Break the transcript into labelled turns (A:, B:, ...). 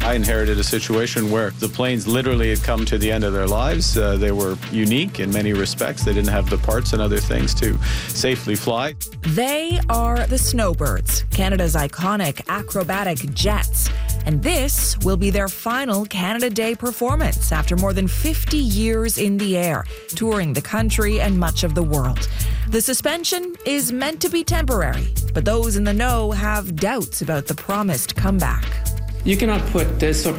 A: I inherited a situation where the planes literally had come to the end of their lives. They were unique in many respects. They didn't have the parts and other things to safely fly.
B: They are the Snowbirds, Canada's iconic acrobatic jets. And this will be their final Canada Day performance after more than 50 years in the air, touring the country and much of the world. The suspension is meant to be temporary, but those in the know have doubts about the promised comeback.
C: You cannot put this